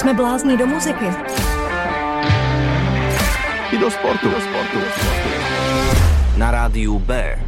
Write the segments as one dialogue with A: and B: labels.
A: Jsme blázni do muziky.
B: I do sportu.
C: Na rádiu B.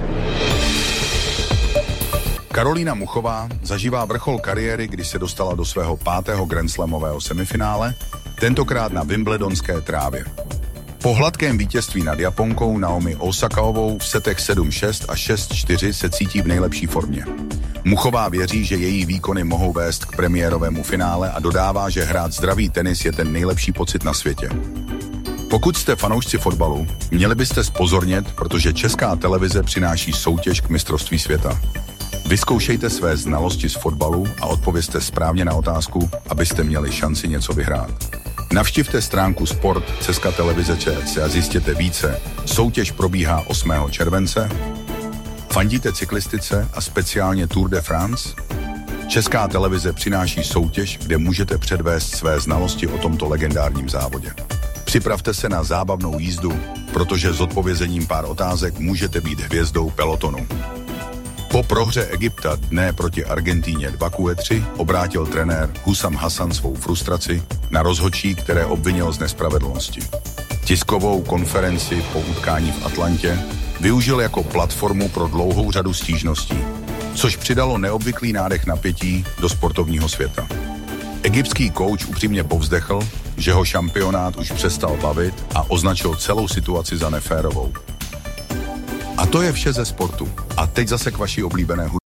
B: Karolína Muchová zažívá vrchol kariéry, když se dostala do svého 5. grandslamového semifinále, tentokrát na wimbledonské trávě. Po hladkém vítězství nad Japonkou Naomi Osakaovou v setech 7-6 a 6-4 se cítí v nejlepší formě. Muchová věří, že její výkony mohou vést k premiérovému finále a dodává, že hrát zdravý tenis je ten nejlepší pocit na světě. Pokud jste fanoušci fotbalu, měli byste zpozornět, protože Česká televize přináší soutěž k mistrovství světa. Vyzkoušejte své znalosti z fotbalu a odpovězte správně na otázku, abyste měli šanci něco vyhrát. Navštivte stránku sport.cz a zjistěte více. Soutěž probíhá 8. července. Fandíte cyklistice a speciálně Tour de France? Česká televize přináší soutěž, kde můžete předvést své znalosti o tomto legendárním závodě. Připravte se na zábavnou jízdu, protože s odpovězením pár otázek můžete být hvězdou pelotonu. Po prohře Egypta dne proti Argentíně 2-3 obrátil trenér Husam Hasan svou frustraci na rozhodčí, které obvinil z nespravedlnosti. Tiskovou konferenci po utkání v Atlantě využil jako platformu pro dlouhou řadu stížností, což přidalo neobvyklý nádech napětí do sportovního světa. Egyptský kouč upřímně povzdechl, že ho šampionát už přestal bavit a označil celou situaci za neférovou. A to je vše ze sportu. A teď zase k vaší oblíbené hudbě.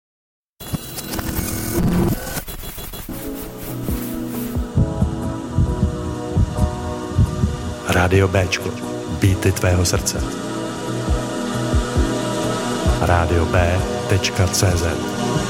D: Rádio Béčko. Beaty tvého srdce. Radio B.cz